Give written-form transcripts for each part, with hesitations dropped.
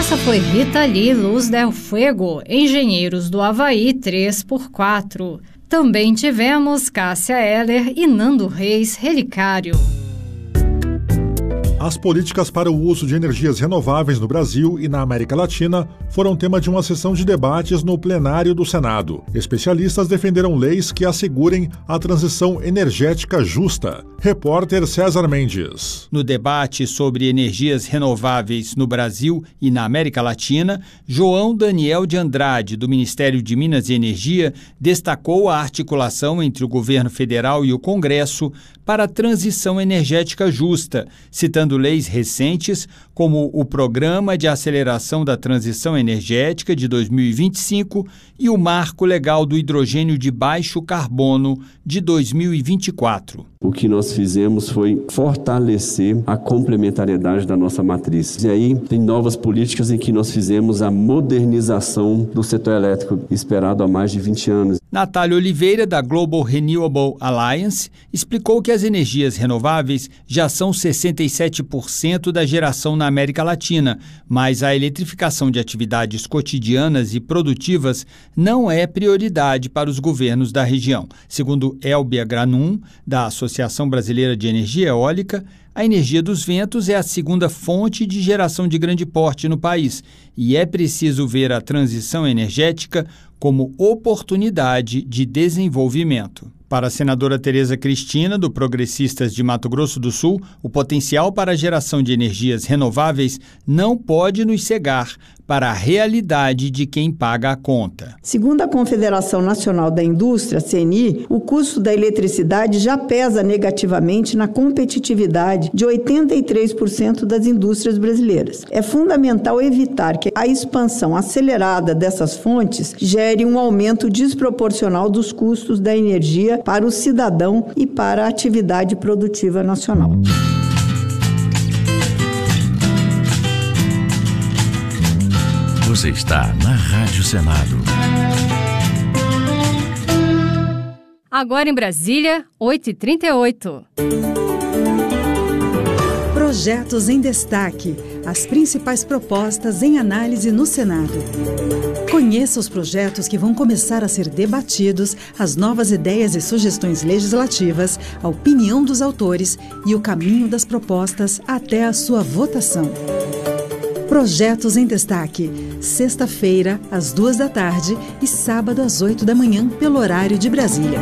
Essa foi Rita Lee, Luz del Fuego, Engenheiros do Havaí 3x4. Também tivemos Cássia Eller e Nando Reis, Relicário. As políticas para o uso de energias renováveis no Brasil e na América Latina foram tema de uma sessão de debates no plenário do Senado. Especialistas defenderam leis que assegurem a transição energética justa. Repórter César Mendes. No debate sobre energias renováveis no Brasil e na América Latina, João Daniel de Andrade, do Ministério de Minas e Energia, destacou a articulação entre o governo federal e o Congresso para a transição energética justa, citando leis recentes como o Programa de Aceleração da Transição Energética de 2025 e o Marco Legal do Hidrogênio de Baixo Carbono de 2024. O que nós fizemos foi fortalecer a complementariedade da nossa matriz. E aí tem novas políticas em que nós fizemos a modernização do setor elétrico esperado há mais de 20 anos. Natália Oliveira, da Global Renewable Alliance, explicou que as energias renováveis já são 67% da geração na América Latina, mas a eletrificação de atividades cotidianas e produtivas não é prioridade para os governos da região. Segundo Elbia Granum, da Associação Brasileira de Energia Eólica, a energia dos ventos é a segunda fonte de geração de grande porte no país e é preciso ver a transição energética como oportunidade de desenvolvimento. Para a senadora Tereza Cristina, do Progressistas de Mato Grosso do Sul, o potencial para a geração de energias renováveis não pode nos cegar para a realidade de quem paga a conta. Segundo a Confederação Nacional da Indústria, CNI, o custo da eletricidade já pesa negativamente na competitividade de 83% das indústrias brasileiras. É fundamental evitar que a expansão acelerada dessas fontes gere um aumento desproporcional dos custos da energia para o cidadão e para a atividade produtiva nacional. Você está na Rádio Senado. Agora em Brasília, 8h38. Projetos em destaque. As principais propostas em análise no Senado. Conheça os projetos que vão começar a ser debatidos, as novas ideias e sugestões legislativas, a opinião dos autores e o caminho das propostas até a sua votação. Projetos em destaque, sexta-feira, às 14h e sábado, às 8h, pelo horário de Brasília.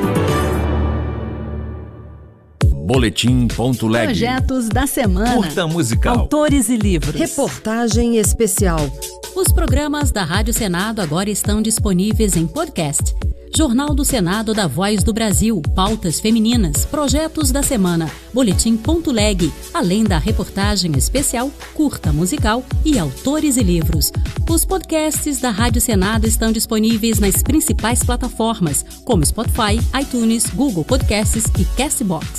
Boletim.leg. Projetos da semana. Curta musical. Autores e livros. Reportagem especial. Os programas da Rádio Senado agora estão disponíveis em podcast. Jornal do Senado da Voz do Brasil, pautas femininas, projetos da semana, boletim.leg, além da reportagem especial, curta musical e autores e livros. Os podcasts da Rádio Senado estão disponíveis nas principais plataformas, como Spotify, iTunes, Google Podcasts e Castbox.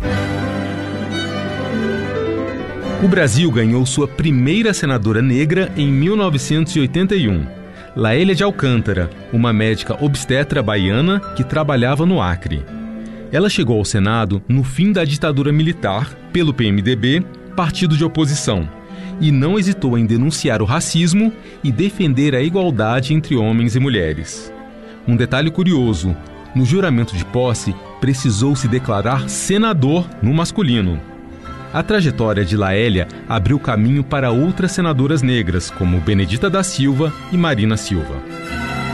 O Brasil ganhou sua primeira senadora negra em 1981. Laélia de Alcântara, uma médica obstetra baiana que trabalhava no Acre. Ela chegou ao Senado no fim da ditadura militar pelo PMDB, partido de oposição, e não hesitou em denunciar o racismo e defender a igualdade entre homens e mulheres. Um detalhe curioso, no juramento de posse, precisou se declarar senador no masculino. A trajetória de Laélia abriu caminho para outras senadoras negras, como Benedita da Silva e Marina Silva.